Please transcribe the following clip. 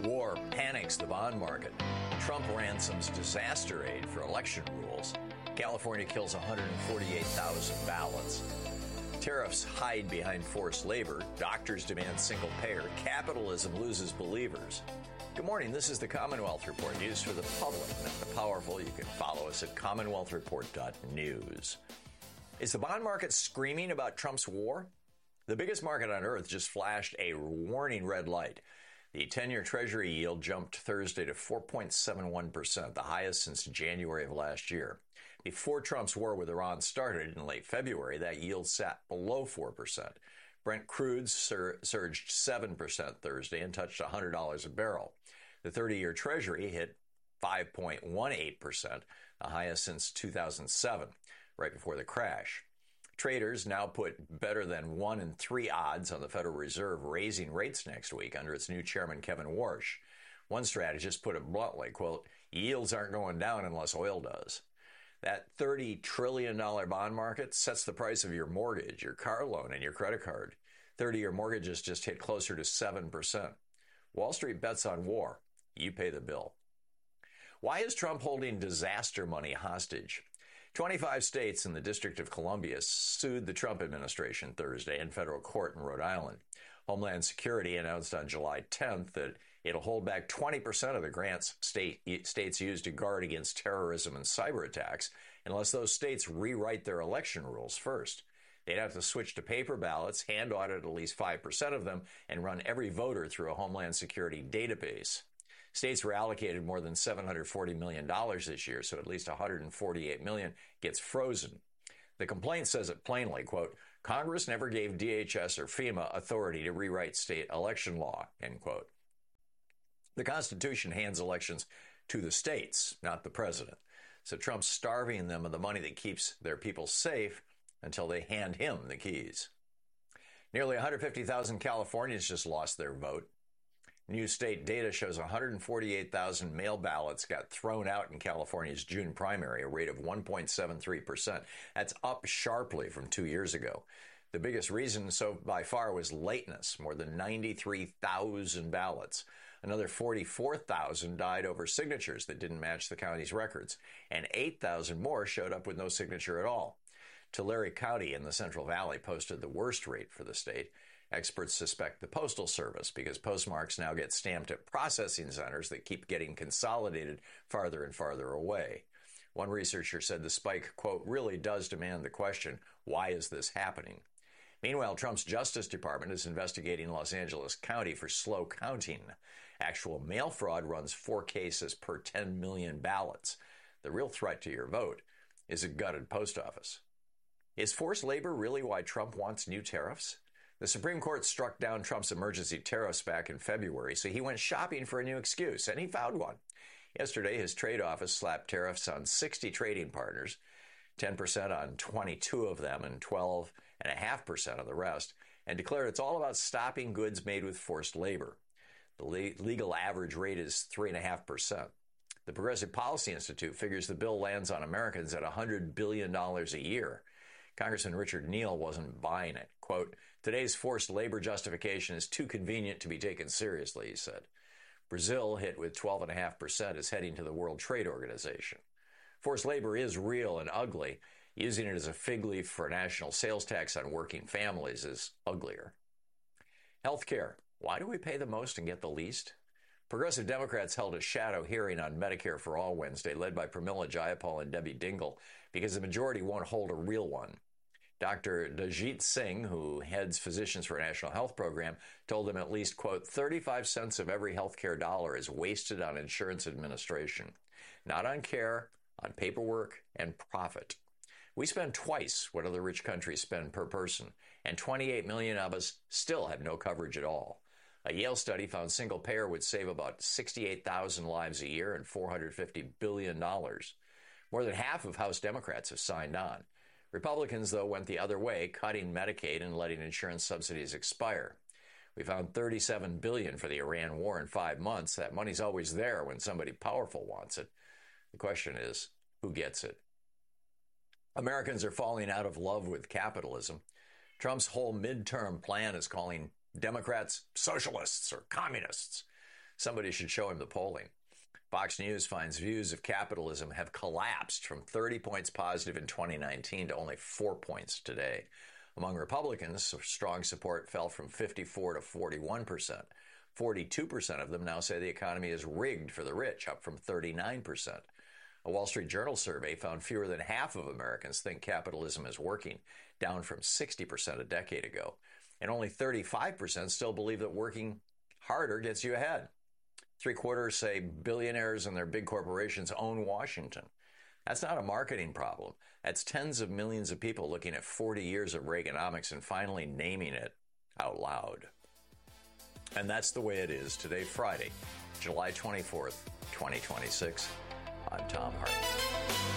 War panics the bond market. Trump ransoms disaster aid for election rules. California kills 148,000 ballots. Tariffs hide behind forced labor. Doctors demand single payer. Capitalism loses believers. Good morning. This is the Commonwealth Report, news for the public, not the powerful. You can follow us at commonwealthreport.news. Is the bond market screaming about Trump's war? The biggest market on earth just flashed a warning red light. The 10-year Treasury yield jumped Thursday to 4.71%, the highest since January of last year. Before Trump's war with Iran started in late February, that yield sat below 4%. Brent crude surged 7% Thursday and touched $100 a barrel. The 30-year Treasury hit 5.18%, the highest since 2007, right before the crash. Traders now put better than 1 in 3 odds on the Federal Reserve raising rates next week under its new chairman, Kevin Warsh. One strategist put it bluntly, quote, yields aren't going down unless oil does. That $30 trillion bond market sets the price of your mortgage, your car loan, and your credit card. 30-year mortgages just hit closer to 7%. Wall Street bets on war. You pay the bill. Why is Trump holding disaster money hostage? 25 states and the District of Columbia sued the Trump administration Thursday in federal court in Rhode Island. Homeland Security announced on July 10th that it'll hold back 20% of the grants states use to guard against terrorism and cyber attacks unless those states rewrite their election rules first. They'd have to switch to paper ballots, hand audit at least 5% of them, and run every voter through a Homeland Security database. States were allocated more than $740 million this year, so at least $148 million gets frozen. The complaint says it plainly, quote, Congress never gave DHS or FEMA authority to rewrite state election law, end quote. The Constitution hands elections to the states, not the president. So Trump's starving them of the money that keeps their people safe until they hand him the keys. Nearly 150,000 Californians just lost their vote. New state data shows 148,000 mail ballots got thrown out in California's June primary, a rate of 1.73%. That's up sharply from 2 years ago. The biggest reason so by far was lateness, more than 93,000 ballots. Another 44,000 died over signatures that didn't match the county's records, and 8,000 more showed up with no signature at all. Tulare County in the Central Valley posted the worst rate for the state. Experts suspect the Postal Service because postmarks now get stamped at processing centers that keep getting consolidated farther and farther away. One researcher said the spike, quote, really does demand the question, why is this happening? Meanwhile, Trump's Justice Department is investigating Los Angeles County for slow counting. Actual mail fraud runs 4 cases per 10 million ballots. The real threat to your vote is a gutted post office. Is forced labor really why Trump wants new tariffs? The Supreme Court struck down Trump's emergency tariffs back in February, so he went shopping for a new excuse, and he found one. Yesterday, his trade office slapped tariffs on 60 trading partners, 10% on 22 of them and 12.5% on the rest, and declared it's all about stopping goods made with forced labor. The legal average rate is 3.5%. The Progressive Policy Institute figures the bill lands on Americans at $100 billion a year. Congressman Richard Neal wasn't buying it. Quote, today's forced labor justification is too convenient to be taken seriously, he said. Brazil, hit with 12.5%, is heading to the World Trade Organization. Forced labor is real and ugly. Using it as a fig leaf for a national sales tax on working families is uglier. Healthcare. Why do we pay the most and get the least? Progressive Democrats held a shadow hearing on Medicare for All Wednesday, led by Pramila Jayapal and Debbie Dingell, because the majority won't hold a real one. Dr. Dajit Singh, who heads Physicians for a National Health Program, told them at least, quote, 35 cents of every healthcare dollar is wasted on insurance administration, not on care, on paperwork, and profit. We spend twice what other rich countries spend per person, and 28 million of us still have no coverage at all. A Yale study found single payer would save about 68,000 lives a year and $450 billion. More than half of House Democrats have signed on. Republicans, though, went the other way, cutting Medicaid and letting insurance subsidies expire. We found $37 billion for the Iran war in 5 months. That money's always there when somebody powerful wants it. The question is, who gets it? Americans are falling out of love with capitalism. Trump's whole midterm plan is calling Democrats socialists or communists. Somebody should show him the polling. Fox News finds views of capitalism have collapsed from 30 points positive in 2019 to only 4 points today. Among Republicans, strong support fell from 54 to 41%. 42% of them now say the economy is rigged for the rich, up from 39%. A Wall Street Journal survey found fewer than half of Americans think capitalism is working, down from 60% a decade ago. And only 35% still believe that working harder gets you ahead. 3/4 say billionaires and their big corporations own Washington. That's not a marketing problem. That's tens of millions of people looking at 40 years of Reaganomics and finally naming it out loud. And that's the way it is today, Friday, July 24th, 2026. I'm Tom Hartman.